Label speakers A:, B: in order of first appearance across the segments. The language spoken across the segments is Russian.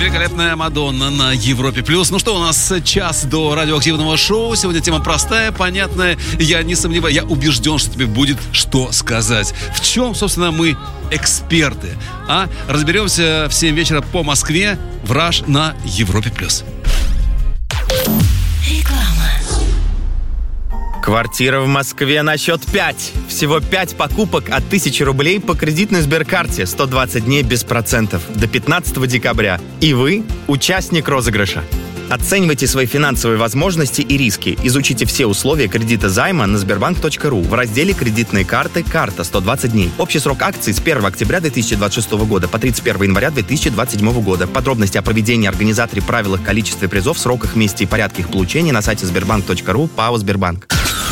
A: Великолепная Мадонна на Европе+. Ну что, у нас час до радиоактивного шоу. Сегодня тема простая, понятная. Я не сомневаюсь, я убежден, что тебе будет что сказать. В чем, собственно, мы эксперты? Разберемся в 7 вечера по Москве в Rush на Европе+.
B: Квартира в Москве на счет 5. Всего 5 покупок от 1000 рублей по кредитной Сберкарте. 120 дней без процентов. До 15 декабря. И вы участник розыгрыша. Оценивайте свои финансовые возможности и риски. Изучите все условия кредита займа на sberbank.ru в разделе «Кредитные карты. Карта. 120 дней». Общий срок акций с 1 октября 2026 года по 31 января 2027 года. Подробности о проведении, организаторе, правилах, количестве призов, сроках, месте и порядке их получения на сайте sberbank.ru ПАО «Сбербанк».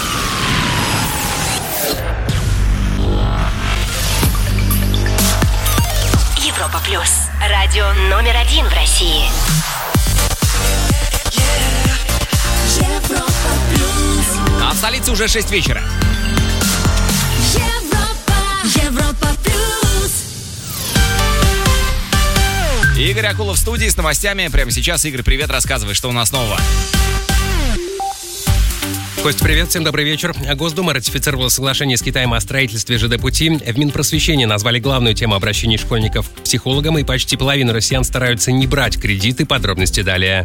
C: Европа Плюс. Радио номер 1 в России.
D: А в столице уже 6 вечера.
C: Европа Плюс.
D: Игорь Акулов в студии с новостями. Прямо сейчас, Игорь, привет, рассказывай, что у нас нового.
E: Кость, привет, всем добрый вечер. Госдума ратифицировала соглашение с Китаем о строительстве ЖД-пути. В Минпросвещении назвали главную тему обращений школьников к психологам, и почти половина россиян стараются не брать кредиты. Подробности далее.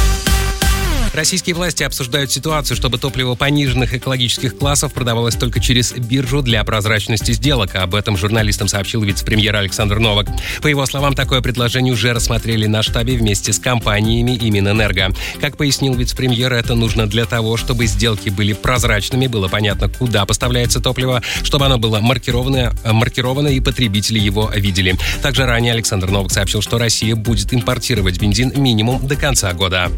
E: Российские власти обсуждают ситуацию, чтобы топливо пониженных экологических классов продавалось только через биржу для прозрачности сделок. Об этом журналистам сообщил вице-премьер Александр Новак. По его словам, такое предложение уже рассмотрели на штабе вместе с компаниями и Минэнерго. Как пояснил вице-премьер, это нужно для того, чтобы сделки были прозрачными, было понятно, куда поставляется топливо, чтобы оно было маркировано и потребители его видели. Также ранее Александр Новак сообщил, что Россия будет импортировать бензин минимум до конца года.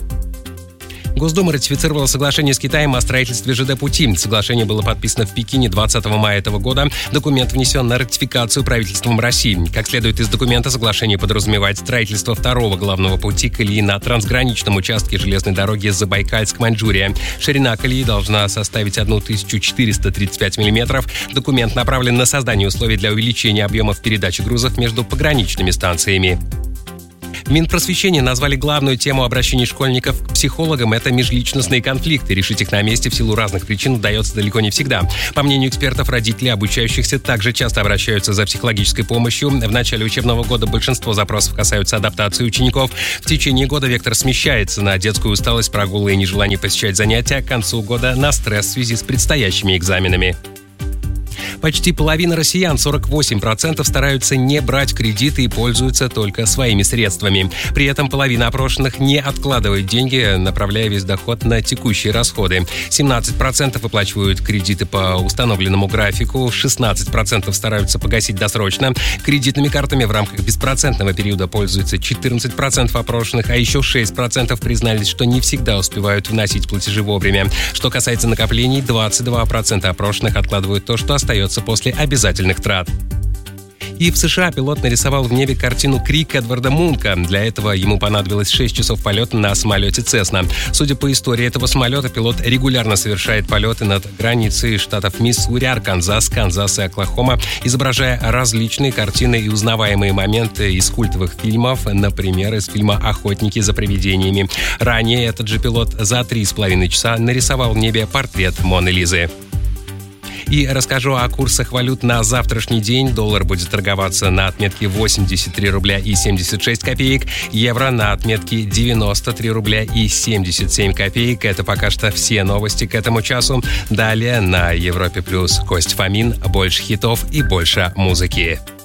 E: Госдума ратифицировала соглашение с Китаем о строительстве ЖД-пути. Соглашение было подписано в Пекине 20 мая этого года. Документ внесен на ратификацию правительством России. Как следует из документа, соглашение подразумевает строительство второго главного пути колеи на трансграничном участке железной дороги Забайкальск-Маньчжурия. Ширина колеи должна составить 1435 мм. Документ направлен на создание условий для увеличения объемов передачи грузов между пограничными станциями. В Минпросвещении назвали главную тему обращений школьников к психологам – это межличностные конфликты. Решить их на месте в силу разных причин удается далеко не всегда. По мнению экспертов, родители обучающихся также часто обращаются за психологической помощью. В начале учебного года большинство запросов касаются адаптации учеников. В течение года вектор смещается на детскую усталость, прогулы и нежелание посещать занятия. К концу года на стресс в связи с предстоящими экзаменами. Почти половина россиян, 48%, стараются не брать кредиты и пользуются только своими средствами. При этом половина опрошенных не откладывает деньги, направляя весь доход на текущие расходы. 17% выплачивают кредиты по установленному графику, 16% стараются погасить досрочно. Кредитными картами в рамках беспроцентного периода пользуются 14% опрошенных, а еще 6% признались, что не всегда успевают вносить платежи вовремя. Что касается накоплений, 22% опрошенных откладывают то, что остается после обязательных трат. И в США пилот нарисовал в небе картину «Крик» Эдварда Мунка. Для этого ему понадобилось 6 часов полета на самолете «Цесна». Судя по истории этого самолета, пилот регулярно совершает полеты над границей штатов Миссури, Арканзас, Канзас и Оклахома, изображая различные картины и узнаваемые моменты из культовых фильмов, например, из фильма «Охотники за привидениями». Ранее этот же пилот за 3,5 часа нарисовал в небе портрет Моны Лизы. И расскажу о курсах валют на завтрашний день. Доллар будет торговаться на отметке 83 рубля и 76 копеек. Евро на отметке 93 рубля и 77 копеек. Это пока что все новости к этому часу. Далее на Европе Плюс Кость Фомин. Больше хитов и больше музыки.